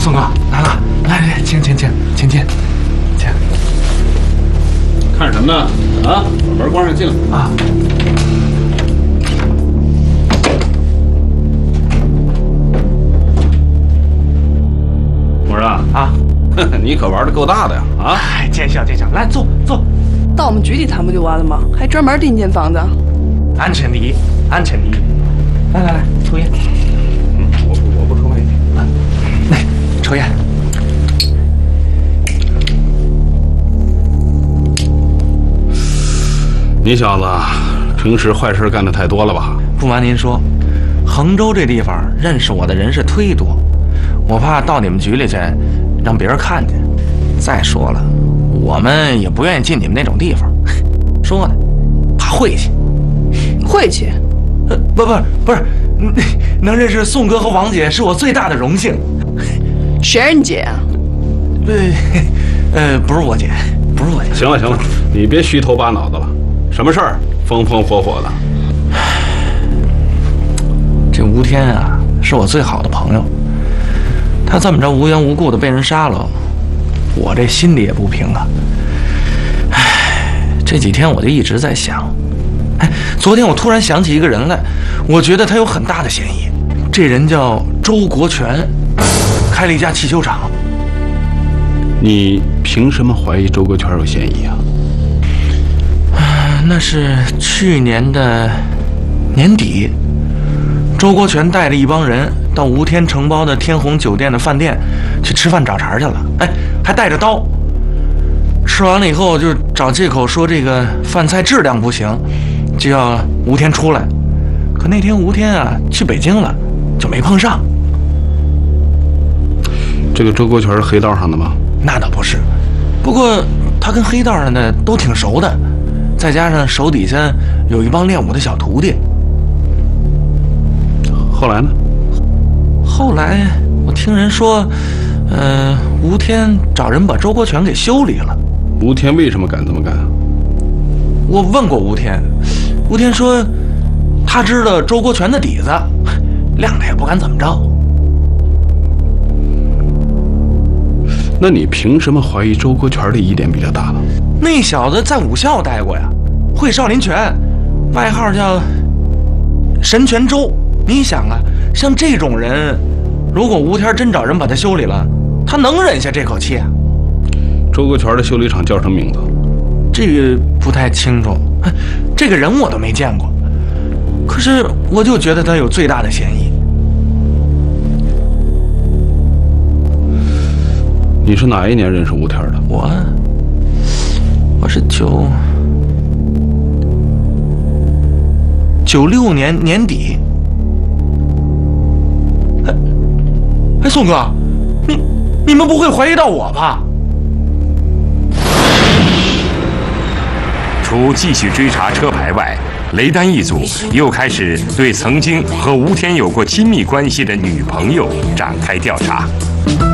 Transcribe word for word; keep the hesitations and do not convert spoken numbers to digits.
宋哥来了，来来，请请请请进，请。 看什么呢？啊，把门关上，进来啊。 我说啊啊， 你可玩的够大的呀！啊， 哎，见笑见笑，来坐坐。 到我们局里谈不就完了吗？还专门订间房子？ 安全第一，安全第一。来来来，抽烟。 嗯，我不我不抽烟啊。 来，抽烟。 你小子平时坏事干的太多了吧？ 不瞒您说，衡州这地方认识我的人是忒多，我怕到你们局里去让别人看见。再说了，我们也不愿意进你们那种地方。说呢，怕晦气。 晦气？ 呃，不不不是，能认识宋哥和王姐是我最大的荣幸。 谁是你姐啊？ 呃呃，不是我姐，不是我姐。 行了行了，你别虚头巴脑的了。什么事儿？风风火火的。 这吴天啊，是我最好的朋友。他这么着无缘无故的被人杀了，我这心里也不平啊。唉，这几天我就一直在想，哎，昨天我突然想起一个人来，我觉得他有很大的嫌疑。这人叫周国权，开了一家汽修厂。 你凭什么怀疑周国权有嫌疑啊？ 那是去年的年底，周国权带着一帮人到吴天承包的天虹酒店的饭店去吃饭找茬去了，哎，还带着刀。吃完了以后就找借口说这个饭菜质量不行，就要吴天出来。可那天吴天啊去北京了，就没碰上。 这个周国权是黑道上的吗？ 那倒不是，不过他跟黑道上的都挺熟的。再加上手底下有一帮练武的小徒弟。 后来呢？ 后来我听人说，呃，吴天找人把周国权给修理了。 吴天为什么敢这么干？ 我问过吴天，吴天说他知道周国权的底子，亮他也不敢怎么着。 那你凭什么怀疑周国权的疑点比较大呢？ 那小子在武校待过呀，会少林拳，外号叫神拳周。你想啊，像这种人，如果吴天真找人把他修理了，他能忍下这口气啊？ 周国权的修理厂叫什么名字？ 这个不太清楚，这个人我都没见过。可是我就觉得他有最大的嫌疑。 你是哪一年认识吴天的？ 我，我是九九六年年底。哎，哎，宋哥，你你们不会怀疑到我吧？ 除继续追查车牌外，雷丹一组又开始对曾经和吴天有过亲密关系的女朋友展开调查。